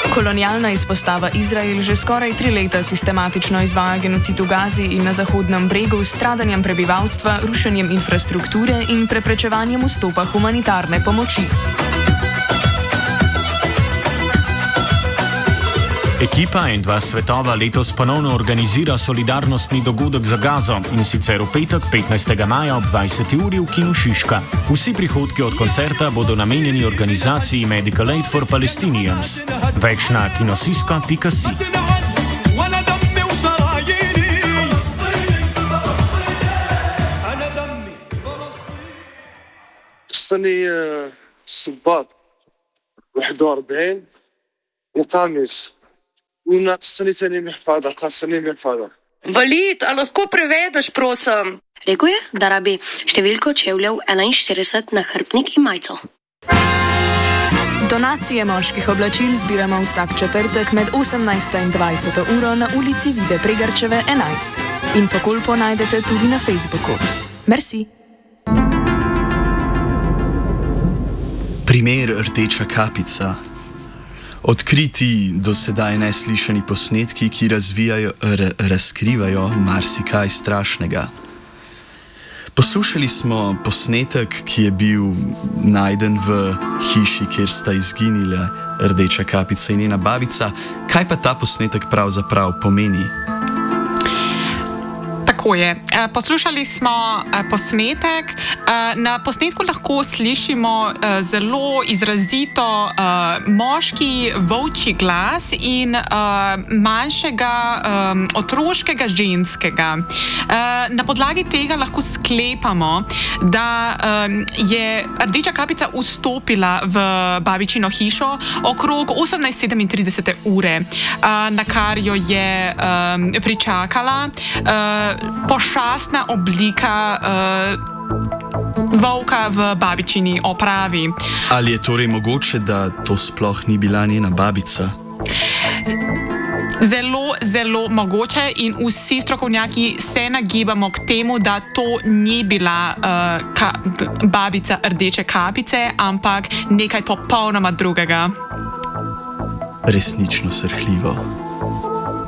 Kolonialna izpostava Izrael že skoraj 3 leta sistematično izvaja genocid v Gazi in na Zahodnem bregu s stradanjem prebivalstva, rušenjem infrastrukture in preprečevanjem vstopa humanitarne pomoči. Ekipa N2 Svetova letos ponovno organizira solidarnostni dogodek za Gazo, in sicer v petek 15. maja ob 20. uri v Kinu Šiška. Vsi prihodki od koncerta bodo namenjeni organizaciji Medical Aid for Palestinians. Več na kinosiska.si. السنة الصباط 41 الخامس السنة ثاني محفظة خاصني محفظة. Valid, a lahko prevedeš, prosim? Rekel je, da rabi številko čevljev 41 na hrbtnik in majico. Donacije moških oblačil zbiramo vsak četrtek med 18. in 20. uro na ulici Vide Pregarčeve 11. Infokulpo najdete tudi na Facebooku. Merci. Primer Rdeča kapica. Odkriti do sedaj neslišani posnetki, ki razkrivajo marsikaj strašnega. Poslušali smo posnetek, ki je bil najden v hiši, kjer sta izginile Rdeča kapica in njena babica. Kaj pa ta posnetek pravzaprav pomeni? Tako je. Poslušali smo posnetek. Na posnetku lahko slišimo zelo izrazito moški volčji glas in manjšega otroškega ženskega. Na podlagi tega lahko sklepamo, da je Rdeča kapica vstopila v babičino hišo okrog 18:37 ure, na kar jo je pričakala pošastna oblika volka v babičini opravi. Ali je torej mogoče, da to sploh ni bila njena babica? Zelo, zelo mogoče in vsi strokovnjaki se nagibamo k temu, da to ni bila babica Rdeče kapice, ampak nekaj popolnoma drugega. Resnično srhljivo.